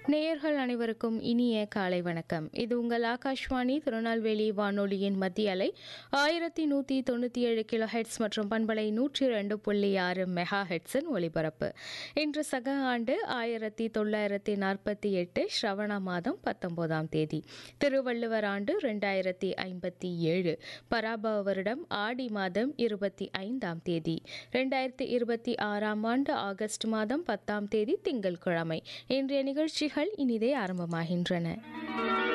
நேயர்கள் அனைவருக்கும் இனிய காலை வணக்கம். இது உங்கள் ஆகாஷ்வாணி திருநெல்வேலி வானொலியின் மத்திய அலை 1197 கிலோ ஹெட்ஸ் மற்றும் பண்பலை 102.6 மெகா ஹெட்ஸின் ஒலிபரப்பு. இன்று சக ஆண்டு 1948 ஸ்ரவண மாதம் 19ஆம் தேதி, திருவள்ளுவர் ஆண்டு 2057, பராபவ வருடம் ஆடி மாதம் 25ஆம் தேதி, 2026ஆம் ஆண்டு ஆகஸ்ட் மாதம் 10ஆம் தேதி திங்கட்கிழமை. இன்றைய நிகழ்ச்சிகள் இனிதே ஆரம்பமாகின்றன.